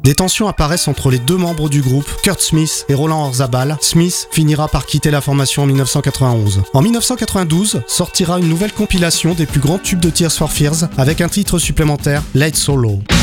Des tensions apparaissent entre les deux membres du groupe, Kurt Smith et Roland Orzabal. Smith finira par quitter la formation en 1991. En 1992, sortira une nouvelle compilation des plus grands tubes de Tears for Fears avec un titre supplémentaire, Laid So Low.